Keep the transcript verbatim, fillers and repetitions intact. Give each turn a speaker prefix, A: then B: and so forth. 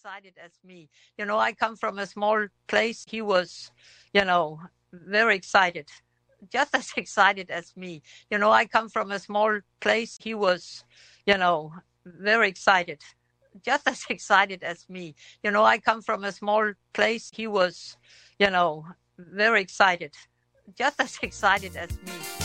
A: excited as me. You know, I come from a small place. He was, you know, very excited, just as excited as me. You know, I come from a small place. He was, you know, very excited, just as excited as me. You know, I come from a small place. He was, you know, very excited, just as excited as me.